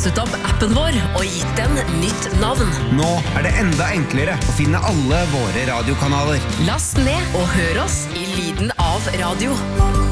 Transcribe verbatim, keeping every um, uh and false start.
lastet opp appen vår og gitt den nytt navn. Nå er det enda enklere å finne alle våre radiokanaler. Last ned og hør oss i lyden av radio.